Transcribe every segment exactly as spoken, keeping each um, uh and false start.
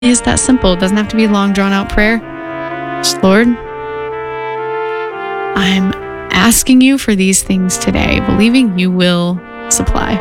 It's that simple. It doesn't have to be a long, drawn-out prayer. Just, Lord, I'm asking you for these things today, believing you will supply.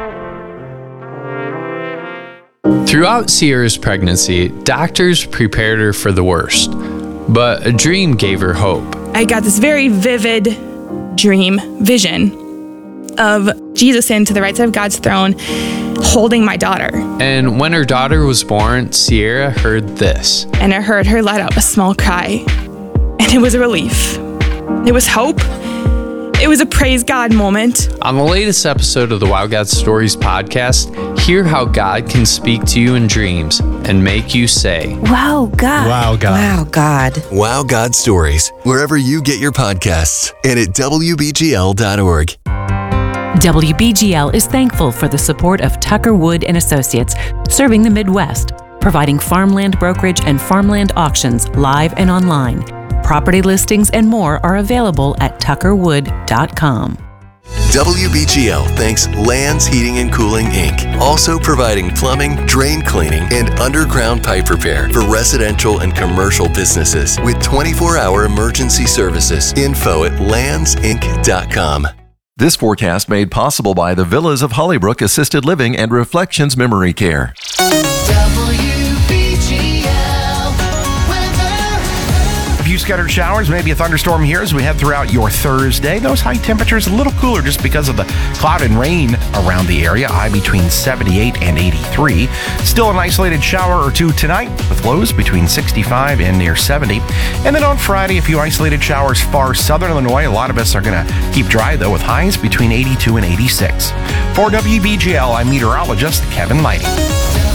Throughout Sierra's pregnancy, doctors prepared her for the worst, but a dream gave her hope. I got this very vivid dream, vision of Jesus standing to the right side of God's throne, holding my daughter. And when her daughter was born, Sierra heard this. And I heard her let out a small cry, and it was a relief. It was hope. It was a praise God moment. On the latest episode of the Wow God Stories podcast, hear how God can speak to you in dreams and make you say, Wow, God. Wow, God. Wow, God. Wow God Stories, wherever you get your podcasts and at W B G L dot org. W B G L is thankful for the support of Tucker Wood and Associates, serving the Midwest, providing farmland brokerage and farmland auctions live and online. Property listings and more are available at tucker wood dot com. W B G L thanks Lands Heating and Cooling, Incorporated, also providing plumbing, drain cleaning, and underground pipe repair for residential and commercial businesses with twenty-four hour emergency services. Info at lands inc dot com. This forecast made possible by the Villas of Hollybrook Assisted Living and Reflections Memory Care. Few scattered showers, maybe a thunderstorm here as we head throughout your Thursday. Those high temperatures a little cooler just because of the cloud and rain around the area. High between seventy-eight and eighty-three. Still an isolated shower or two tonight with lows between sixty-five and near seventy. And then on Friday, a few isolated showers far southern Illinois. A lot of us are going to keep dry though with highs between eighty-two and eighty-six. For W B G L, I'm meteorologist Kevin Lighting.